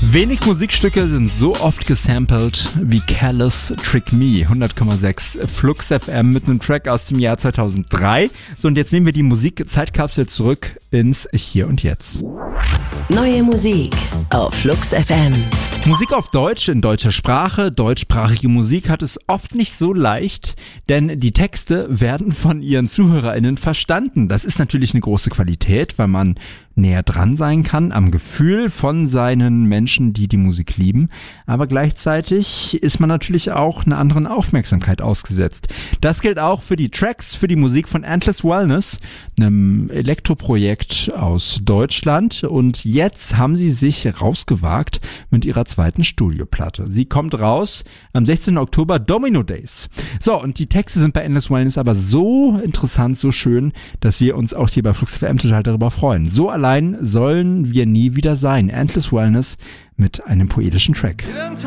Wenig Musikstücke sind so oft gesampelt wie Callous Trick Me, 100,6 Flux FM mit einem Track aus dem Jahr 2003. So, und jetzt nehmen wir die Musik-Zeitkapsel zurück ins Hier und Jetzt. Neue Musik auf Flux FM. Musik auf Deutsch, in deutscher Sprache, deutschsprachige Musik hat es oft nicht so leicht, denn die Texte werden von ihren ZuhörerInnen verstanden. Das ist natürlich eine große Qualität, weil man näher dran sein kann am Gefühl von seinen Menschen, die die Musik lieben. Aber gleichzeitig ist man natürlich auch einer anderen Aufmerksamkeit ausgesetzt. Das gilt auch für die Tracks, für die Musik von Endless Wellness, einem Elektroprojekt aus Deutschland. Und jetzt haben sie sich rausgewagt mit ihrer zweiten Studioplatte. Sie kommt raus am 16. Oktober, Domino Days. So, und die Texte sind bei Endless Wellness aber so interessant, so schön, dass wir uns auch hier bei Flux FM total darüber freuen. So allein sollen wir nie wieder sein. Endless Wellness mit einem poetischen Track. Jeden Tag